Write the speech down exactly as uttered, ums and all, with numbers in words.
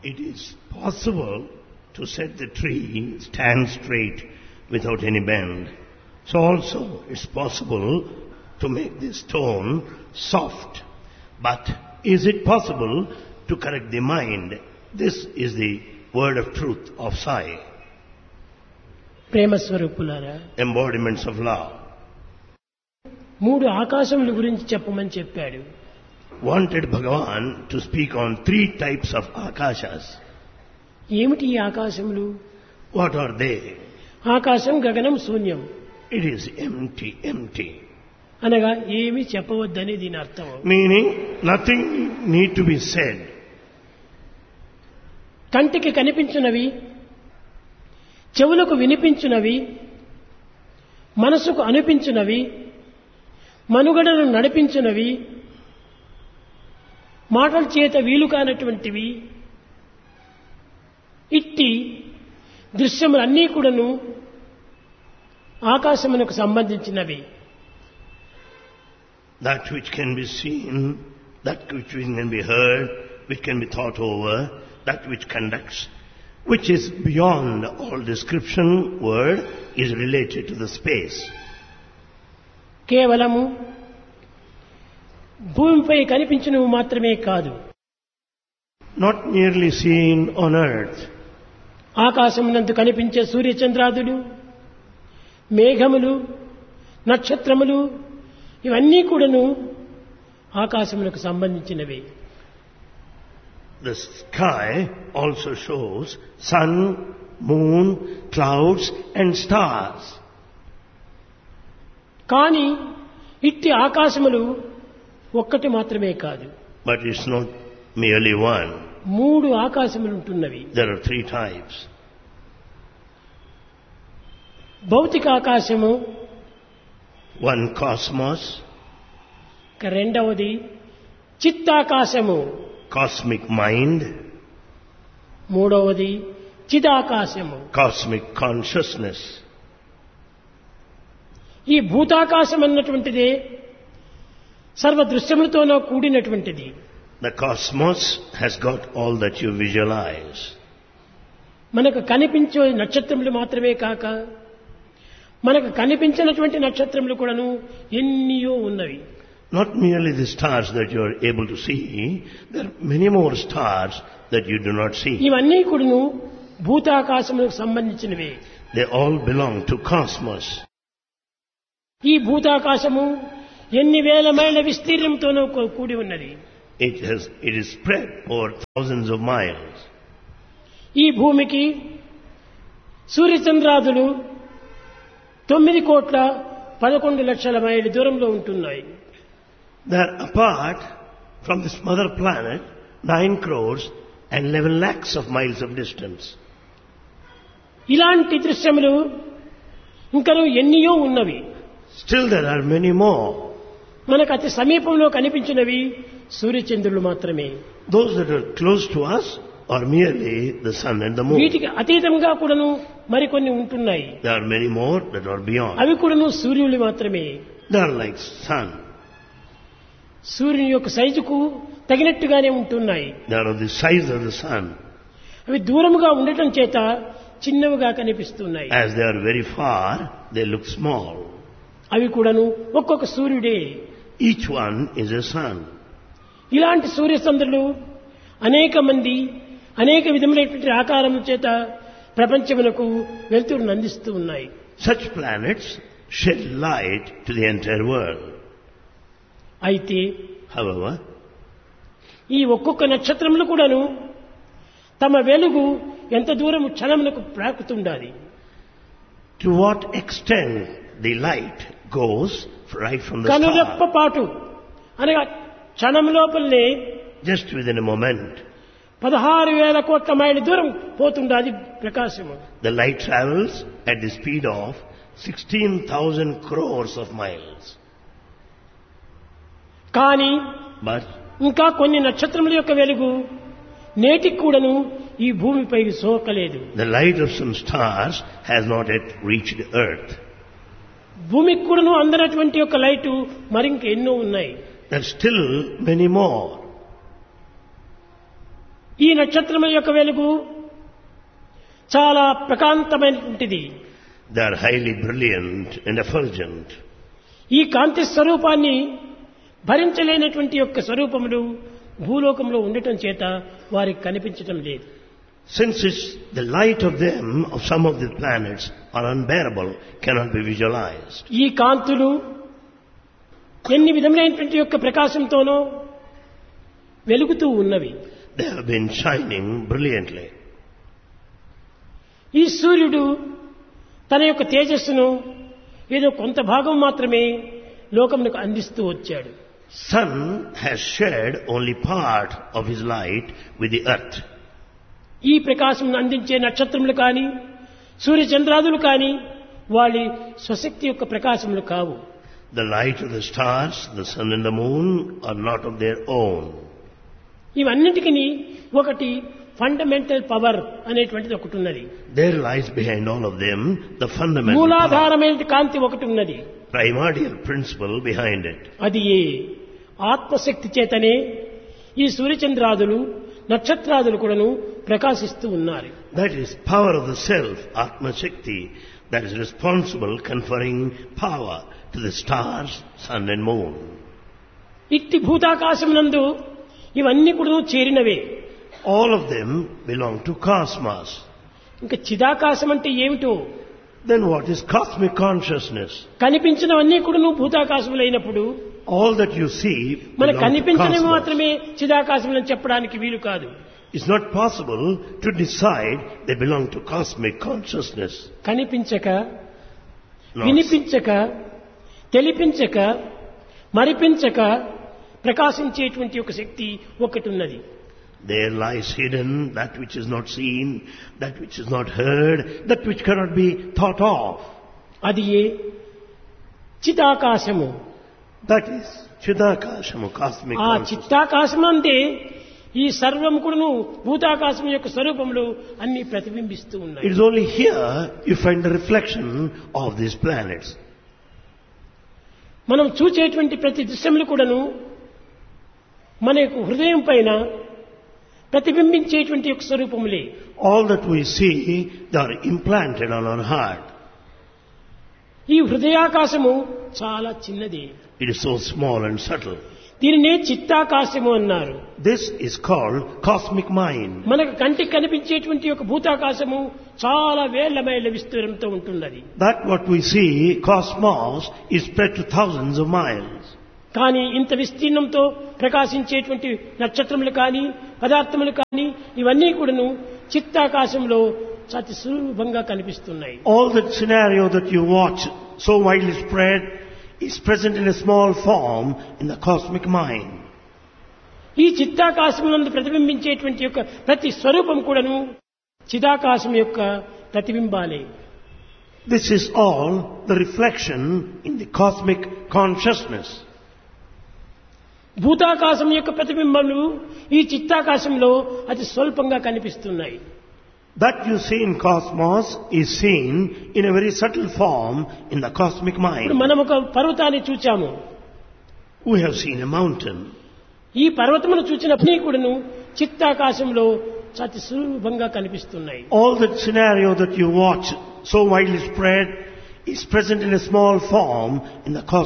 It is possible to set the tree stand straight without any bend. So also it's possible to make this stone soft. But is it possible to correct the mind? This is the word of truth of Sai. ప్రేమ స్వరూపులారా, Embodiments of love. మూడు ఆకాశముల గురించి చెప్పమని చెప్పాడు. Wanted Bhagavan to speak on three types of akashas. ఏమిటి ఈ ఆకాశములు? What are they? ఆకాశం గగనం శూన్యం It is empty, empty. అనగా ఏమీ చెప్పవద్దని దీని అర్థం. Meaning nothing need to be said. కంటికి కనిపించునవి, చెవులకు వినిపించునవి, మనసుకు అనిపించునవి, మనుగడను నడిపించునవి, మాటల చేత వీలు కానటువంటివి, ఇట్టి దృశ్యములన్నీ కూడాను ఆకాశమునకు సంబంధించినవి. That which can be seen, that which can be heard, which can be thought over, that which conducts, which is beyond all description word, is related to the space. కేవలము భూమిపై కనిపించినవి మాత్రమే కాదు, Not merely seen on earth. ఆకాశమునందు కనిపించే సూర్యచంద్రాదులు, మేఘములు, నక్షత్రములు ఇవన్నీ కూడాను ఆకాశమునకు సంబంధించినవి. The sky also shows sun, moon, clouds and stars. కానీ ఇట్టి ఆకాశములు ఒక్కటి మాత్రమే కాదు, But it's not merely one. మూడు ఆకాశములు ఉంటున్నవి. There are three types. భౌతిక ఆకాశము, One cosmos, ఇక రెండవది చిత్తాకాశము, cosmic mind, మూడవది చిదాకాశము. cosmic consciousness. ఈ భూతాకాశం అన్నటువంటిదే సర్వ దృశ్యములతోనూ కూడినటువంటిది. The cosmos has got all that you visualize. మనకు కనిపించే నక్షత్రములు మాత్రమే కాక మనకు కనిపించినటువంటి నక్షత్రములు కూడాను ఎన్నియో ఉన్నవి. Not merely the stars that you are able to see, there are many more stars that you do not see. ఇవన్నీ కూడాను భూతాకాశములకు సంబంధించినవే. They all belong to cosmos. ఈ భూతాకాశము ఎన్ని వేల మైళ్ళ విస్తీర్ణంతోనూ కూ- కూడి ఉన్నది. It has, it is spread over thousands of miles. ఈ భూమికి సూర్యచంద్రాదులు తొమ్మిది కోట్ల పదకొండు లక్షల మైళ్ళ దూరంలో ఉంటున్నాయి. They are apart from this mother planet nine crores and eleven lakhs of miles of distance. ఇలాంటి దృశ్యములు ఇంకనూ ఎన్నియో ఉన్నవి. Still there are many more. మనకు అతి సమీపంలో కనిపించినవి సూర్యచంద్రులు మాత్రమే. Those that are close to us are merely the sun and the moon. వీటికి అతీతంగా కూడాను మరికొన్ని ఉంటున్నాయి. There are many more that are beyond. అవి కూడాను సూర్యులు మాత్రమే. They are like sun. సూర్యుని యొక్క సైజుకు తగినట్టుగానే ఉంటున్నాయి. They are of the size of the sun. అవి దూరముగా ఉండటం చేత చిన్నవిగా కనిపిస్తున్నాయి. As they are very far, they look small. అవి కూడాను ఒక్కొక్క సూర్యుడే. Each one is a sun. ఇలాంటి సూర్యచంద్రులు అనేక మంది అనేక విధములైనటువంటి ఆకారముల చేత ప్రపంచమునకు వెలుతురును అందిస్తూ ఉన్నాయి. Such planets shed light to the entire world. అయితే However, ఈ ఒక్కొక్క నక్షత్రములు కూడాను తమ వెలుగు ఎంత దూరం క్షణమునకు ప్రాకుతుండాలి. to what extent the light goes right from the కనురెప్ప star, పాటు అనగా క్షణం లోపలనే just within a moment, పదహారు వేల కోట్ల మైళ్ళ దూరం పోతుండాలి ప్రకాశము. the light travels at the speed of sixteen thousand crores of miles. కానీ But ఇంకా కొన్ని నక్షత్రముల యొక్క వెలుగు నేటికి కూడాను ఈ భూమిపై సోకలేదు. the light of some stars has not yet reached earth. భూమికి కూడాను అందనటువంటి యొక్క లైటు మరింక ఎన్నో ఉన్నాయి. There are still many more. ఈ నక్షత్రముల యొక్క వెలుగు చాలా ప్రకాంతమైనటువంటిది. They are highly brilliant and effulgent. ఈ కాంతి స్వరూపాన్ని భరించలేనటువంటి యొక్క స్వరూపములు భూలోకంలో ఉండటం చేత వారికి కనిపించటం లేదు. Since it's the light of them, of some of the planets, are unbearable, cannot be visualized. ఈ కాంతులు ఎన్ని విధములైనటువంటి యొక్క ప్రకాశంతోనో వెలుగుతూ ఉన్నవి. They have been shining brilliantly. ఈ సూర్యుడు తన యొక్క తేజస్సును ఏదో కొంత భాగం మాత్రమే లోకమునకు అందిస్తూ వచ్చాడు. Sun has shared only part of his light with the earth. ఈ ప్రకాశం అందించే నక్షత్రములు కానీ సూర్య చంద్రాదులు కానీ వాళ్ళ స్వశక్తి యొక్క ప్రకాశములు కావు. The light of the stars, the sun and the moon are not of their own. ఇవన్నిటికీ ఒకటి ఫండమెంటల్ పవర్ అనేటువంటిది ఒకటి ఉన్నది. There lies behind all of them the fundamental power, మూలాధారమైన కాంతి ఒకటి ఉన్నది. primordial principle behind it. అది ఏ ఆత్మశక్తి చేతనే ఈ సూర్యచంద్రాదులు నక్షత్రాదులు కూడాను ప్రకాశిస్తూ ఉన్నారు. That is power of the self, Atma Shakti, that is responsible, conferring power to the stars, sun and moon. ఇట్టి భూతాకాశమునందు ఇవన్నీ కూడా చేరినవే. All of them belong to cosmos. ఇంకా చిదాకాశం అంటే ఏమిటో? Then what is cosmic consciousness? కనిపించినవన్నీ కూడా భూతాకాశములైనప్పుడు All that you see మనకు belong to కనిపించినవి cosmos. మాత్రమే చిదాకాశములని చెప్పడానికి వీలు కాదు. It's not possible to decide they belong to cosmic consciousness. కనిపించక No. వినిపించక తెలిపించక మరిపించక ప్రకాశించేటువంటి ఒక శక్తి ఒకటి ఉన్నది. There lies hidden that which is not seen, that which is not heard, that which cannot be thought of. అది ఏ చిదాకాశము. That is Chidakashamu, cosmic ఆ consciousness. చిత్తాకాశమందే ఈ సర్వం కూడాను భూతాకాశం యొక్క స్వరూపంలో అన్ని ప్రతిబింబిస్తూ ఉన్నాయి. It is only here you find the reflection of these planets. మనం చూచేటువంటి ప్రతి దృశ్యములు కూడాను మన యొక్క హృదయం పైన ప్రతిబింబించేటువంటి యొక్క స్వరూపములే. All that we see, they are implanted on our heart. ఈ హృదయాకాశము చాలా చిన్నది. It is so small and subtle. దీనినే చిత్తాకాశము అన్నారు. This is called cosmic mind. మనకు కంటికి కనిపించేటువంటి యొక్క భూతాకాశము చాలా వేల మైళ్ళ విస్తీర్ణంతో ఉంటున్నది. That what we see, cosmos, is spread to thousands of miles. కానీ ఇంత విస్తీర్ణంతో ప్రకాశించేటువంటి నక్షత్రములు కానీ పదార్థములు కానీ ఇవన్నీ కూడాను చిత్తాకాశంలో అతి సులభంగా కనిపిస్తున్నాయి. All that scenario that you watch, so widely spread, is present in a small form in the cosmic mind. ఈ చిత్తాకాశమునందు ప్రతిబింబించేటువంటి యొక్క ప్రతి స్వరూపం కూడాను చిదాకాశం యొక్క ప్రతిబింబాలే. This is all the reflection in the cosmic consciousness. భూతాకాశం యొక్క ప్రతిబింబములు ఈ చిత్తాకాశంలో అతి స్వల్పంగా కనిపిస్తున్నాయి. That you see in cosmos is seen in a very subtle form in the cosmic ఇప్పుడు mind. మనం ఒక పర్వతాన్ని చూచాము. We have seen a mountain. ఈ పర్వతమును చూచినప్పటికీ కూడాను చిత్తాకాశంలో అతి సులభంగా కనిపిస్తున్నాయి. All that scenario that you watch, so widely spread, is present in a small form in the cosmic